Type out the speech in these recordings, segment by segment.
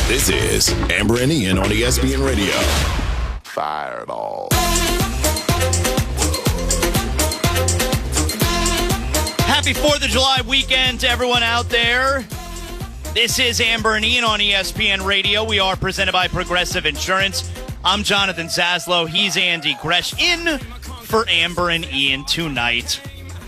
This is Amber and Ian on ESPN Radio. Fireball. Happy 4th of July weekend to everyone out there. This is Amber and Ian on ESPN Radio. We are presented by Progressive Insurance. I'm Jonathan Zaslow. He's Andy Gresh in for Amber and Ian tonight.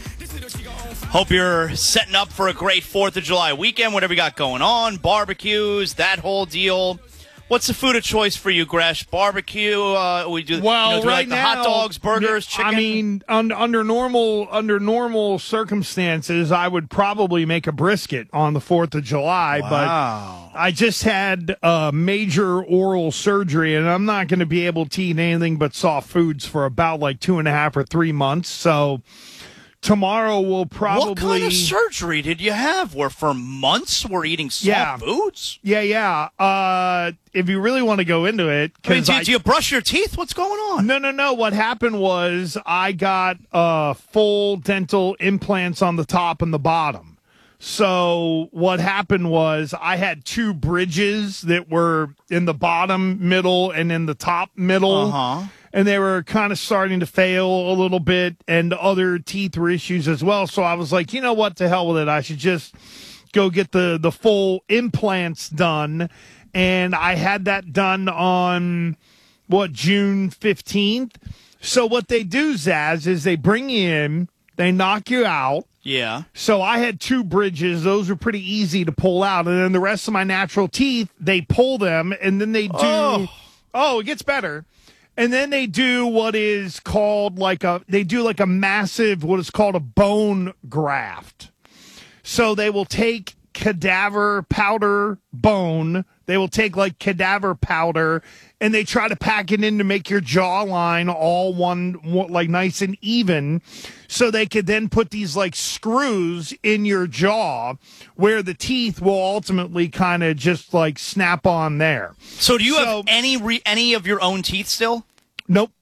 Hope you're setting up for a great 4th of July weekend, whatever you got going on, barbecues, that whole deal. What's the food of choice for you, Gresh? Barbecue? We do. Well, do right like the now, hot dogs, burgers, chicken. I mean, under normal circumstances, I would probably make a brisket on the 4th of July. Wow. But I just had major oral surgery, and I'm not going to be able to eat anything but soft foods for about like 2.5 or 3 months. So tomorrow we'll probably. What kind of surgery did you have? Where for months we're eating soft foods? Yeah. If you really want to go into it, I mean, do you brush your teeth? What's going on? No. What happened was I got full dental implants on the top and the bottom. So what happened was I had 2 bridges that were in the bottom middle and in the top middle. And they were kind of starting to fail a little bit, and other teeth were issues as well. So I was like, you know what, to hell with it. I should just go get the full implants done. And I had that done on, June 15th. So what they do, Zaz, is they bring you in, they knock you out. Yeah. So I had 2 bridges. Those were pretty easy to pull out. And then the rest of my natural teeth, they pull them, and then they do. Oh, it gets better. And then they do what is called a massive, what is called a bone graft. So they will take cadaver powder bone. They will take like cadaver powder, and they try to pack it in to make your jawline all one like nice and even. So they could then put these like screws in your jaw where the teeth will ultimately kind of just like snap on there. So do you have any of your own teeth still? Nope.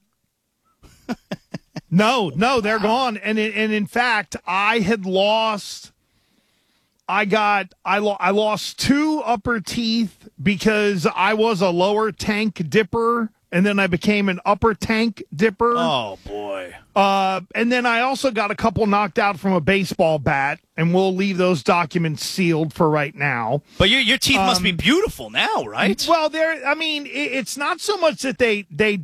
No, they're gone. And in fact, I lost 2 upper teeth because I was a lower tank dipper, and then I became an upper tank dipper. Oh, boy. And then I also got a couple knocked out from a baseball bat, and we'll leave those documents sealed for right now. But your teeth must be beautiful now, right? Well, it's not so much that they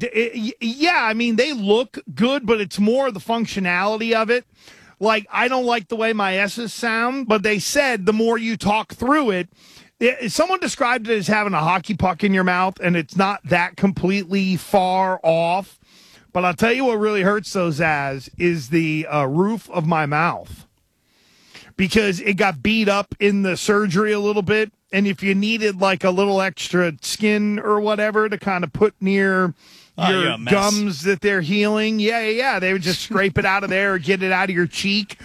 look good, but it's more the functionality of it. Like, I don't like the way my S's sound, but they said the more you talk through it, someone described it as having a hockey puck in your mouth, and it's not that completely far off. But I'll tell you what really hurts those is the roof of my mouth, because it got beat up in the surgery a little bit. And if you needed like a little extra skin or whatever to kind of put near your gums that they're healing, they would just scrape it out of there or get it out of your cheek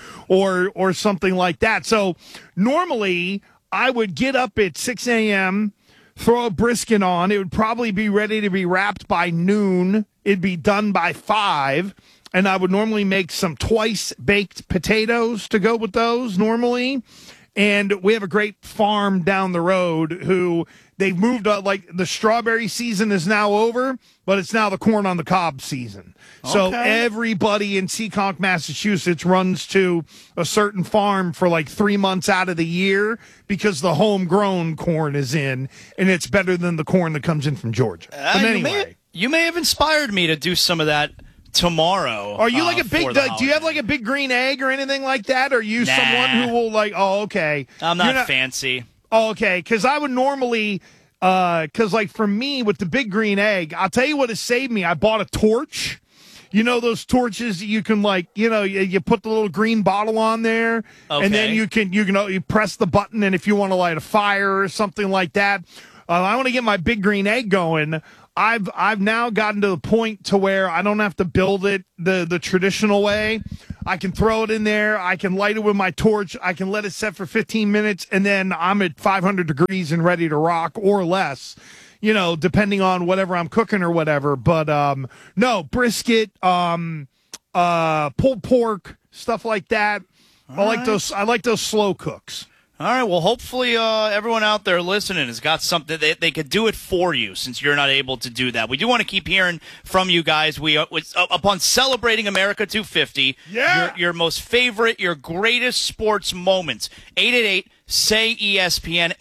or something like that. So normally I would get up at 6 a.m., throw a brisket on. It would probably be ready to be wrapped by noon. It'd be done by 5. And I would normally make some twice-baked potatoes to go with those normally. And we have a great farm down the road who they've moved up. Like, the strawberry season is now over, but it's now the corn on the cob season. Okay. So everybody in Seekonk, Massachusetts runs to a certain farm for like 3 months out of the year because the homegrown corn is in, and it's better than the corn that comes in from Georgia. But anyway. You may have inspired me to do some of that tomorrow. Are you like a big? Do you have like a big green egg or anything like that? Or are you someone who will like? Oh, okay. I'm not fancy. Oh, okay. Because I would normally, because like for me with the big green egg, I'll tell you what has saved me. I bought a torch. You know those torches that you can like, you put the little green bottle on there, and then you press the button, and if you want to light a fire or something like that, I want to get my big green egg going. I've now gotten to the point to where I don't have to build it the traditional way. I can throw it in there. I can light it with my torch. I can let it set for 15 minutes, and then I'm at 500 degrees and ready to rock or less, depending on whatever I'm cooking or whatever. But no, brisket, pulled pork, stuff like that. I like those slow cooks. All right, well, hopefully everyone out there listening has got something. They could do it for you since you're not able to do that. We do want to keep hearing from you guys. Upon celebrating America 250, your most favorite, your greatest sports moments, 888-SAY-ESPN,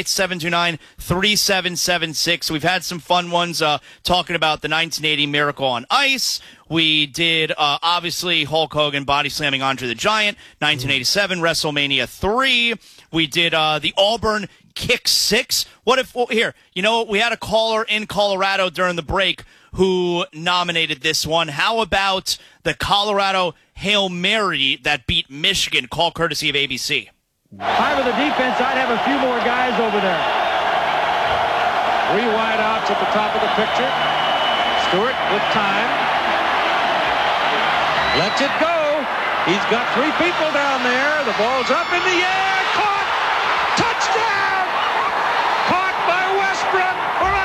888-729-3776. We've had some fun ones talking about the 1980 Miracle on Ice. We did, obviously, Hulk Hogan body slamming Andre the Giant, 1987, WrestleMania 3. We did the Auburn Kick 6. What if, we had a caller in Colorado during the break who nominated this one. How about the Colorado Hail Mary that beat Michigan, call courtesy of ABC? If I were the defense, I'd have a few more guys over there. 3 wide outs at the top of the picture. Stewart with time. Lets it go. He's got 3 people down there. The ball's up in the air. Caught. Touchdown. Caught by Westbrook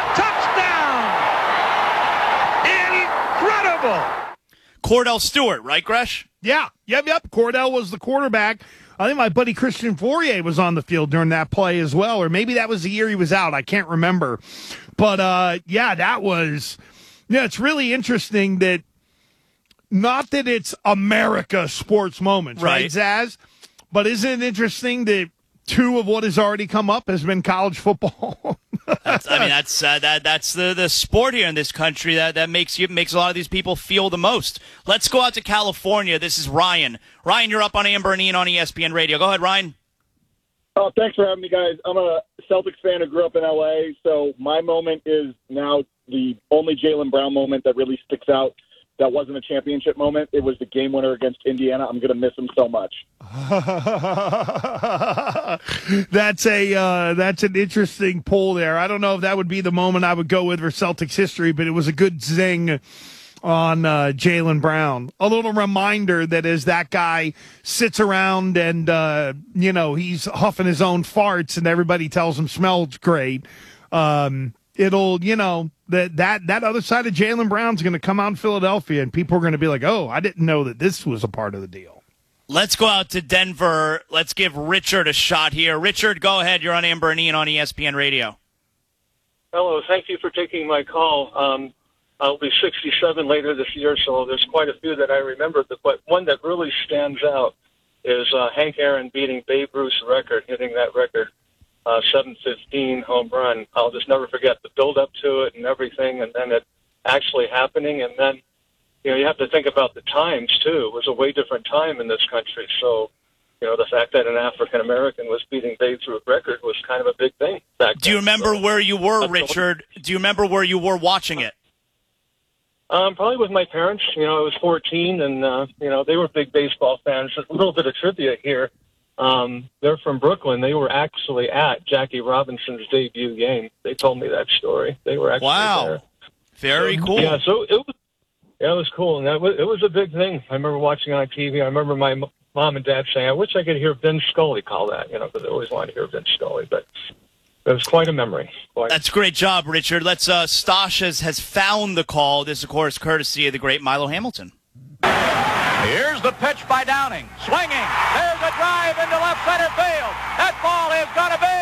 for a touchdown. Incredible. Cordell Stewart, right, Gresh? Yeah. Yep. Cordell was the quarterback. I think my buddy Christian Fourier was on the field during that play as well, or maybe that was the year he was out. I can't remember. But, that was – it's really interesting that – not that it's America sports moments, right, Zaz? But isn't it interesting that 2 of what has already come up has been college football? That's the sport here in this country that makes a lot of these people feel the most. Let's go out to California. This is Ryan. Ryan, you're up on Amber and Ian on ESPN Radio. Go ahead, Ryan. Oh, thanks for having me, guys. I'm a Celtics fan who grew up in L.A., so my moment is now the only Jaylen Brown moment that really sticks out. That wasn't a championship moment. It was the game winner against Indiana. I'm going to miss him so much. That's an interesting pull there. I don't know if that would be the moment I would go with for Celtics history, but it was a good zing on Jaylen Brown. A little reminder that as that guy sits around and, he's huffing his own farts and everybody tells him smells great, it'll, that other side of Jaylen Brown's going to come out in Philadelphia, and people are going to be like, oh, I didn't know that this was a part of the deal. Let's go out to Denver. Let's give Richard a shot here. Richard, go ahead. You're on Amber and Ian on ESPN Radio. Hello. Thank you for taking my call. I'll be 67 later this year, so there's quite a few that I remember. But one that really stands out is Hank Aaron beating Babe Ruth's record, hitting that record. 715 home run. I'll just never forget the build up to it and everything, and then it actually happening. And then, you have to think about the times too. It was a way different time in this country. So, the fact that an African American was beating Babe's record was kind of a big thing back then. Do you remember where you were, Richard? Do you remember where you were watching it? Probably with my parents. I was 14, and they were big baseball fans. A little bit of trivia here. They're from Brooklyn. They were actually at Jackie Robinson's debut game. They told me that story. They were actually there. Very cool. Yeah, so it was cool, and it was a big thing. I remember watching on TV. I remember my mom and dad saying, "I wish I could hear Vin Scully call that," because I always wanted to hear Vin Scully. But it was quite a memory. That's a great job, Richard. Let's Stosh has found the call. This, of course, courtesy of the great Milo Hamilton. Here's the pitch by Downing. Swinging. There's a drive into left center field. That ball is going to be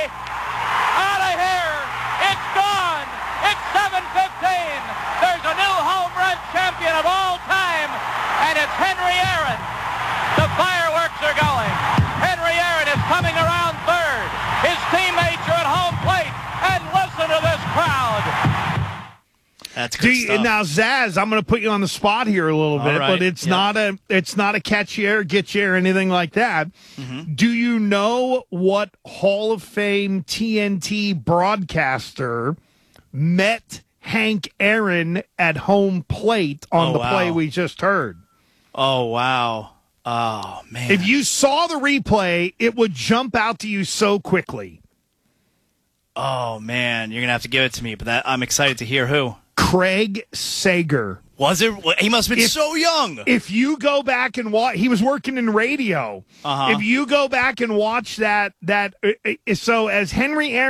out of here. It's gone. It's 7:15. There's a new home run champion of all time, and it's Henry Aaron. The fireworks are going. Henry Aaron is coming around third. His teammates are at home plate, and listen to this crowd. That's good stuff. Now, Zaz, I'm going to put you on the spot here a little bit, but it's not a catch you or get you or anything like that. Mm-hmm. Do you know what Hall of Fame TNT broadcaster met Hank Aaron at home plate on the play we just heard? Oh, wow. Oh, man. If you saw the replay, it would jump out to you so quickly. Oh, man. You're going to have to give it to me, but I'm excited to hear who. Craig Sager. Was it? He must have been so young. If you go back and watch, he was working in radio. If you go back and watch that, so as Henry Aaron